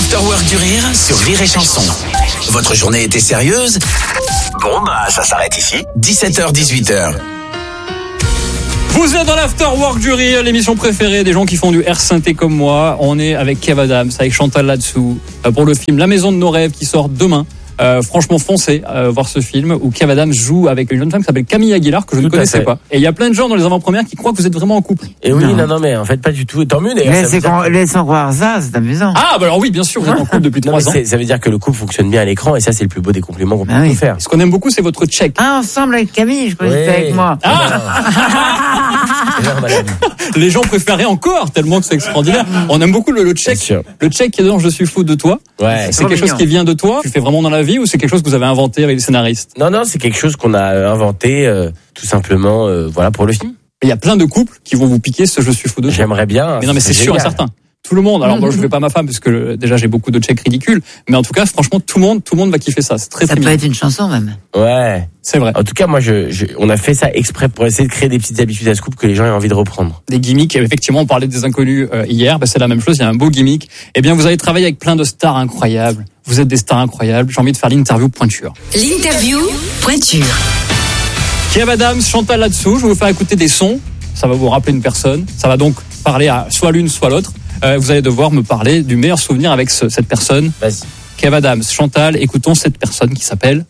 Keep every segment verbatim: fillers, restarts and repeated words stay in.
l'Afterwork du Rire sur Rire et Chanson. Votre journée était sérieuse ? Bon bah ça s'arrête ici. dix-sept heures dix-huit heures. Vous êtes dans l'Afterwork du Rire, l'émission préférée des gens qui font du air synthé comme moi. On est avec Kev Adams, avec Chantal là-dessous, pour le film La Maison de nos rêves qui sort demain. Euh, franchement, foncez euh, voir ce film où Kev Adams joue avec une jeune femme qui s'appelle Camille Aguilar, que je tout ne connaissais pas. Et il y a plein de gens dans les avant-premières qui croient que vous êtes vraiment en couple. Et oui, non, non, non mais en fait, pas du tout. Tant mieux d'ailleurs. Laissez qu'on croire ça, c'est amusant. Ah, bah alors oui, bien sûr, vous êtes en couple depuis trois ans. Ça veut dire que le couple fonctionne bien à l'écran et ça, c'est le plus beau des compliments qu'on peut Ah oui. vous faire. Ce qu'on aime beaucoup, c'est votre check. Ah, ensemble avec Camille, je croyais que Oui. c'était avec moi. D'ailleurs, madame. Les gens préféraient encore, tellement que c'est extraordinaire. On aime beaucoup le, le check. Bien sûr. Le check qui est dedans, je suis fou de toi. Ouais. C'est trop quelque mignon. chose qui vient de toi, tu fais vraiment dans la vie, ou c'est quelque chose que vous avez inventé avec les scénaristes? Non, non, c'est quelque chose qu'on a euh, inventé, euh, tout simplement, euh, voilà, pour le film. Il y a plein de couples qui vont vous piquer ce je suis fou de toi. J'aimerais bien. Mais non, mais c'est sûr et certain. Tout le monde. Alors moi, je ne fais pas ma femme parce que le- déjà j'ai beaucoup de checks ridicules. Mais en tout cas, franchement, tout le monde, tout le monde va kiffer ça. C'est très Ça très peut bien. être une chanson même. Ouais. C'est vrai. En tout cas, moi, je, je, on a fait ça exprès pour essayer de créer des petites habitudes à ce couple que les gens aient envie de reprendre. Des gimmicks. Effectivement, on parlait des inconnus euh, hier. Ben, c'est la même chose. Il y a un beau gimmick. Eh bien, vous avez travaillé avec plein de stars incroyables. Vous êtes des stars incroyables. J'ai envie de faire l'interview pointure. L'interview pointure. Kev Adams, Chantal là-dessous. Je vais vous faire écouter des sons. Ça va vous rappeler une personne. Ça va donc parler à soit l'une, soit l'autre. Euh, vous allez devoir me parler du meilleur souvenir avec ce- cette personne. Vas-y. Kev Adams, Chantal, écoutons cette personne qui s'appelle...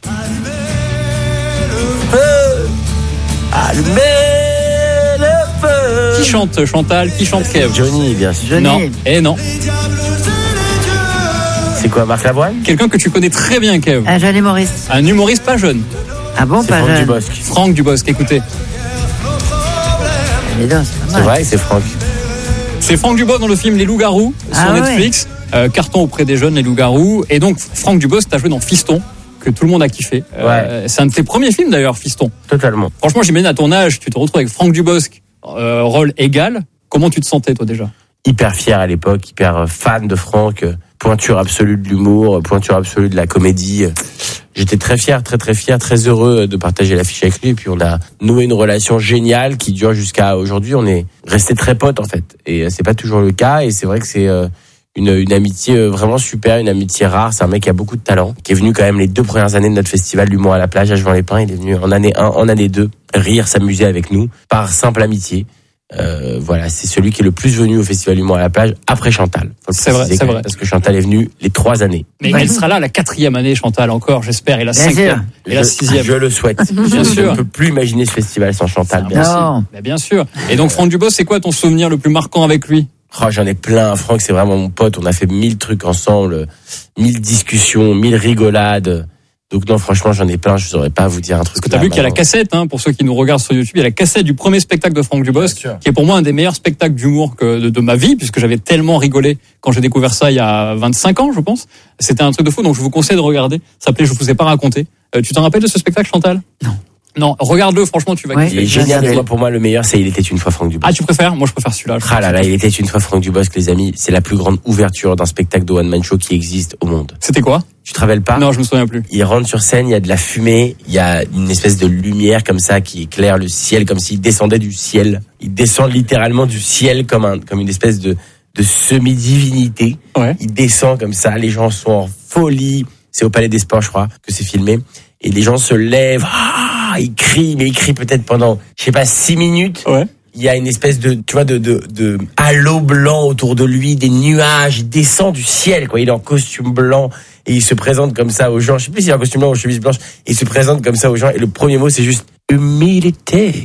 Allumez le feu. Qui chante Chantal? Qui chante Kev? Johnny, bien sûr. Johnny. Non. Eh non. C'est quoi, Marc Lavoine? Quelqu'un que tu connais très bien, Kev. Ah, Jeanne et Maurice. Un humoriste pas jeune. Ah bon, C'est pas Franck jeune. Dubosc. Franck Dubosc, écoutez. Mais non, c'est pas C'est mal. vrai, c'est Franck. C'est Franck Dubosc dans le film Les Loups-Garous sur Ah ouais. Netflix. Euh, carton auprès des jeunes, Les Loups-Garous. Et donc, Franck Dubosc, t'as joué dans Fiston, que tout le monde a kiffé. Euh, c'est un de tes premiers films d'ailleurs, Fiston. Totalement. Franchement, j'imagine à ton âge, tu te retrouves avec Franck Dubosc, euh, rôle égal. Comment tu te sentais, toi, déjà? Hyper fier à l'époque, hyper euh, fan de Franck, euh, pointure absolue de l'humour, euh, pointure absolue de la comédie. euh. J'étais très fier, très très fier, très heureux de partager l'affiche avec lui. Et puis on a noué une relation géniale qui dure jusqu'à aujourd'hui. On est restés très potes en fait. Et euh, c'est pas toujours le cas. Et c'est vrai que c'est euh, une, une amitié euh, vraiment super, une amitié rare. C'est un mec qui a beaucoup de talent, qui est venu quand même les deux premières années de notre festival d'humour à la plage à Jevans-les-Pins. Il est venu en année un, en année deux, rire, s'amuser avec nous par simple amitié. Euh, voilà, c'est celui qui est le plus venu au Festival d'Humour à la plage après Chantal. Faut le C'est vrai, préciser c'est quand même, vrai. parce que Chantal est venue les trois années. Mais Ouais. elle sera là la quatrième année, Chantal, encore, j'espère, et la Bien cinquième, et la je, sixième. je le souhaite. Bien je sûr. ne peux plus imaginer ce festival sans Chantal. Bien sûr. Non. Bah, bien sûr. Et donc, Franck Dubosc, c'est quoi ton souvenir le plus marquant avec lui? Oh, j'en ai plein. Franck, c'est vraiment mon pote. On a fait mille trucs ensemble, mille discussions, mille rigolades. Donc non, franchement, j'en ai plein. Je saurais pas vous dire un truc. Parce que t'as là, vu qu'il y a la maintenant. cassette, hein, pour ceux qui nous regardent sur YouTube, il y a la cassette du premier spectacle de Franck Dubosc, Bien sûr. qui est pour moi un des meilleurs spectacles d'humour que de, de ma vie, puisque j'avais tellement rigolé quand j'ai découvert ça il y a vingt-cinq ans, je pense. C'était un truc de fou, donc je vous conseille de regarder. Ça s'appelait Je vous ai pas raconté. Euh, tu t'en rappelles de ce spectacle, Chantal? Non. Non, regarde-le, franchement, tu vas Ouais. kiffer. Il est J'ai génial. regardé. Moi, pour moi, le meilleur, c'est Il était une fois Franck Dubosc. Ah, tu préfères? Moi, je préfère celui-là. je Ah là pense. là, Il était une fois Franck Dubosc, les amis. C'est la plus grande ouverture d'un spectacle de one-man show qui existe au monde. C'était quoi? Tu te rappelles pas? Non, je me souviens plus. Il rentre sur scène, il y a de la fumée, il y a une espèce de lumière comme ça qui éclaire le ciel, comme s'il descendait du ciel. Il descend littéralement du ciel comme un, comme une espèce de, de semi-divinité. Ouais. Il descend comme ça, les gens sont en folie. C'est au Palais des Sports, je crois, que c'est filmé. Et les gens se lèvent, ah, ils crient, mais ils crient peut-être pendant, je sais pas, six minutes. Ouais. Il y a une espèce de, tu vois, de, de, de halo blanc autour de lui, des nuages. Il descend du ciel, quoi. Il est en costume blanc et il se présente comme ça aux gens. Je sais plus s'il est en costume blanc ou en chemise blanche. Il se présente comme ça aux gens et le premier mot, c'est juste humilité.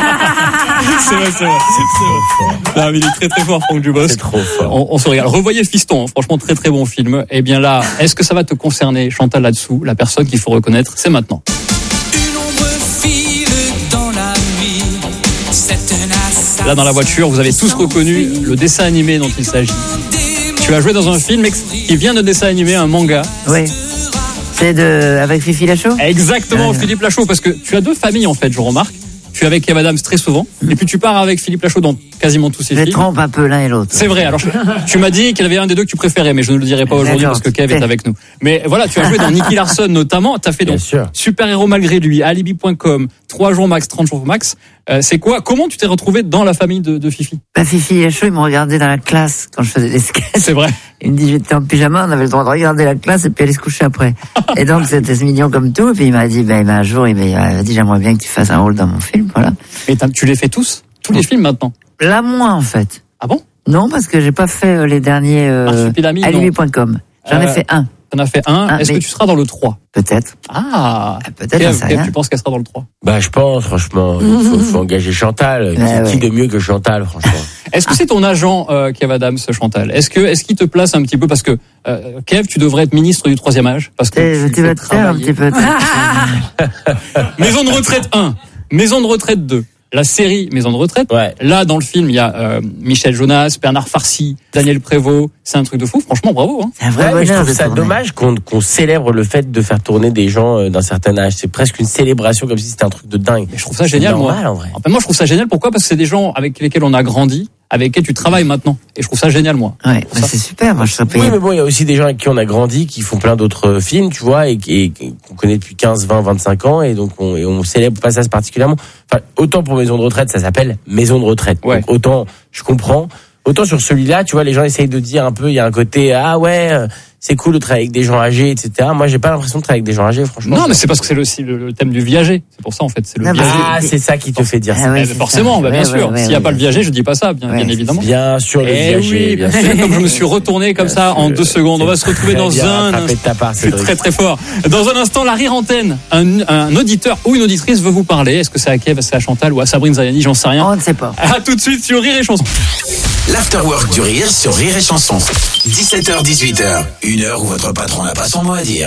C'est vrai, c'est vrai. C'est vrai. Non, mais il est très très fort, Franck Dubosc. C'est trop fort. On, on se regarde. Revoyez Fiston, hein. Franchement, très très bon film. Eh bien là, est-ce que ça va te concerner, Chantal, là-dessous? La personne qu'il faut reconnaître, c'est maintenant. Une ombre file dans la nuit. C'est un Là, dans la voiture, vous avez tous reconnu le dessin animé dont il s'agit. Tu as joué dans un film ex- qui vient de dessin animé, un manga. Oui. C'est de, avec Fifi Lachaud? Exactement, Ouais. Philippe Lachaud, parce que tu as deux familles en fait, je remarque. Tu es avec Kev Adams très souvent, et puis tu pars avec Philippe Lachaud dans quasiment tous ses Je les films. trompe un peu l'un et l'autre. C'est vrai. Alors, je- tu m'as dit qu'il y avait un des deux que tu préférais, mais je ne le dirai pas aujourd'hui D'accord. parce que Kev est avec nous. Mais voilà, tu as joué dans Nicky Larson notamment. T'as fait Bien donc sûr. Super Héros malgré lui, Alibi point com, trois jours max, trente jours max. Euh, c'est quoi? Comment tu t'es retrouvé dans la famille de, de Fifi? Ma Fifi et Chaud, ils m'ont regardé dans la classe quand je faisais des sketchs. C'est vrai. Il me dit, j'étais en pyjama, on avait le droit de regarder la classe et puis aller se coucher après. Et donc, c'était mignon comme tout. Et puis, il m'a dit, ben, un jour, il m'a dit, j'aimerais bien que tu fasses un rôle dans mon film, voilà. Et t'as- tu les fais tous? Tous les films maintenant? Là, moins, en fait. Ah bon? Non, parce que j'ai pas fait euh, les derniers, euh, Marsupilami, non. alibi point com. J'en ai Euh, fait un, T'en as fait un. Ah, Est-ce mais- que tu seras dans le trois? peut-être. Ah. Ah, peut-être, Kev, j'en sais Kev, rien. tu penses qu'elle sera dans le trois? Bah, je pense, franchement, il faut, faut engager Chantal. Qui, Ouais, qui ouais. de mieux que Chantal, franchement. Est-ce que c'est ton agent, euh, Kev Adams, Chantal? Est-ce que, est-ce qu'il te place un petit peu parce que, euh, Kev, tu devrais être ministre du troisième âge parce que Eh, tu, tu fais vas te faire un travailler- petit peu. Maison de retraite un, maison de retraite deux, la série Maison de retraite. Ouais. Là, dans le film, il y a euh, Michel Jonas, Bernard Farcy, Daniel Prévost. C'est un truc de fou. Franchement, bravo. Hein. C'est un vrai Ouais, mais je bonheur trouve de ça tourner. dommage qu'on qu'on célèbre le fait de faire tourner des gens euh, d'un certain âge. C'est presque une célébration comme si c'était un truc de dingue. Mais je trouve ça C'est génial, normal, moi. en vrai. Enfin, moi, je trouve ça génial. Pourquoi? Parce que c'est des gens avec lesquels on a grandi, avec lesquels tu travailles maintenant. Et je trouve ça génial, moi. Ouais, Pour mais ça. c'est super, moi je serais Oui, payé. mais bon, il y a aussi des gens avec qui on a grandi, qui font plein d'autres films, tu vois, et, et qu'on connaît depuis quinze, vingt, vingt-cinq ans, et donc on, et on célèbre pas ça particulièrement. Enfin, autant pour Maison de retraite, ça s'appelle Maison de retraite. Ouais. Donc autant, je comprends. Autant sur celui-là, tu vois, les gens essayent de dire un peu, il y a un côté, ah ouais, euh, c'est cool de travailler avec des gens âgés, et cetera. Moi, j'ai pas l'impression de travailler avec des gens âgés, franchement. Non, mais c'est parce que c'est le, le, le thème du viager. C'est pour ça, en fait. C'est le Ah, bah, viager. Ah, c'est ça qui te fait dire Ah ça. ouais, Eh ben, c'est forcément, ça. bah, bien Ouais, sûr. ouais, S'il ouais, n'y a pas ouais. le viager, je dis pas ça, bien, Ouais, bien c'est évidemment. Bien sûr, le Eh viager, oui, bien bien sûr. sûr, comme je me suis retourné comme ça en deux secondes. On va se retrouver dans Bien un rattrapé de ta part, C'est Cédric. très très fort. Dans un instant, la rire antenne. Un, un auditeur ou une auditrice veut vous parler. Est-ce que c'est à Kev, c'est à Chantal ou à Sabrine Zayani? J'en sais rien. On ne sait pas. À tout de suite sur Rire et Chanson. L'Afterwork du Rire sur Rire et Chanson. dix-sept heures dix-huit heures. Une heure où votre patron n'a pas son mot à dire.